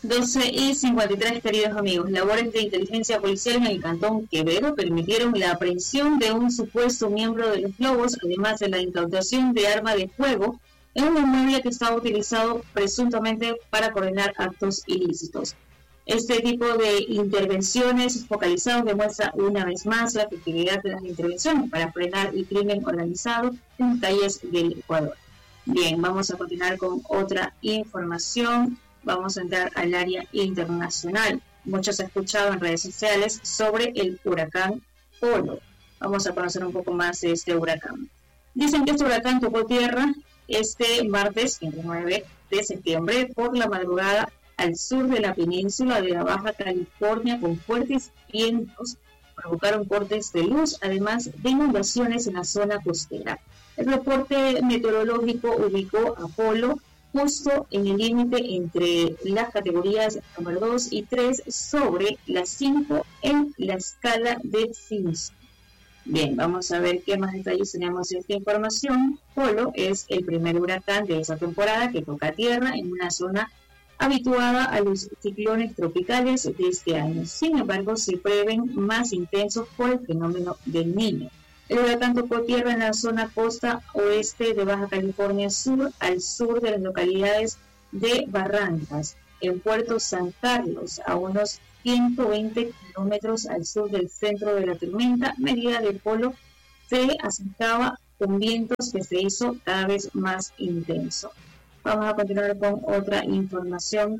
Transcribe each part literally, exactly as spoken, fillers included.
doce y cincuenta y tres, queridos amigos. Labores de inteligencia policial en el Cantón Quevedo permitieron la aprehensión de un supuesto miembro de los Lobos, además de la incautación de arma de fuego en un inmueble que estaba utilizado presuntamente para coordinar actos ilícitos. Este tipo de intervenciones focalizadas demuestra una vez más la efectividad de las intervenciones para frenar el crimen organizado en las calles del Ecuador. Bien, vamos a continuar con otra información. Vamos a entrar al área internacional. Muchos han escuchado en redes sociales sobre el huracán Polo. Vamos a conocer un poco más de este huracán. Dicen que este huracán tocó tierra este martes veintinueve de septiembre por la madrugada al sur de la península de la Baja California con fuertes vientos. Provocaron cortes de luz, además de inundaciones en la zona costera. El reporte meteorológico ubicó a Polo justo en el límite entre las categorías número dos y tres sobre las cinco en la escala de Simpson. Bien, vamos a ver qué más detalles tenemos de esta información. Polo es el primer huracán de esa temporada que toca tierra en una zona habituada a los ciclones tropicales de este año. Sin embargo, se prevén más intensos por el fenómeno del Niño. El huracán tocó tierra en la zona costa oeste de Baja California Sur, al sur de las localidades de Barrancas, en Puerto San Carlos, a unos ciento veinte kilómetros al sur del centro de la tormenta. Medida de Polo se acercaba con vientos que se hizo cada vez más intenso. Vamos a continuar con otra información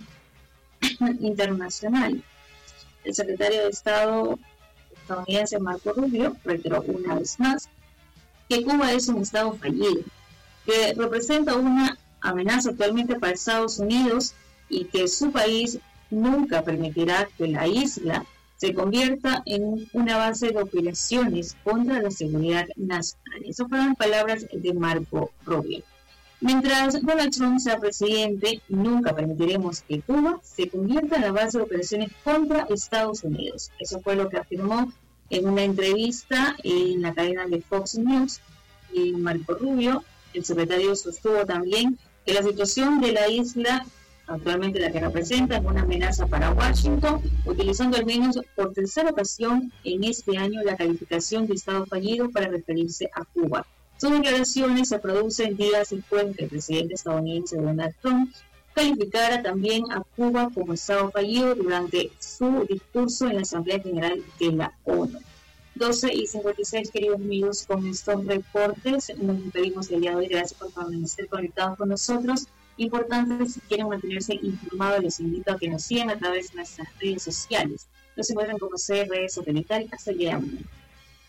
internacional. El secretario de Estado estadounidense Marco Rubio reiteró una vez más que Cuba es un Estado fallido, que representa una amenaza actualmente para Estados Unidos y que su país nunca permitirá que la isla se convierta en una base de operaciones contra la seguridad nacional. Esas fueron palabras de Marco Rubio. Mientras Donald Trump sea presidente, nunca permitiremos que Cuba se convierta en la base de operaciones contra Estados Unidos. Eso fue lo que afirmó en una entrevista en la cadena de Fox News. Y Marco Rubio, el secretario, sostuvo también que la situación de la isla, actualmente la que representa, es una amenaza para Washington, utilizando al menos por tercera ocasión en este año la calificación de Estado fallido para referirse a Cuba. Sus declaraciones se producen días después de que el presidente estadounidense Donald Trump calificara también a Cuba como Estado fallido durante su discurso en la Asamblea General de la ONU. doce y cincuenta y seis, queridos amigos, con estos reportes nos despedimos del día de hoy. Gracias por permanecer conectados con nosotros. Importante, si quieren mantenerse informados, les invito a que nos sigan a través de nuestras redes sociales. Nos encuentran como C R S Satelital. Hasta el día de mañana.